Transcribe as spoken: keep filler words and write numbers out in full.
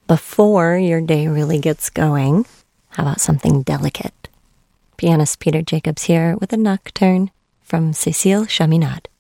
before your day really gets going, how about something delicate? Pianist Peter Jacobs here with a nocturne from Cécile Chaminade.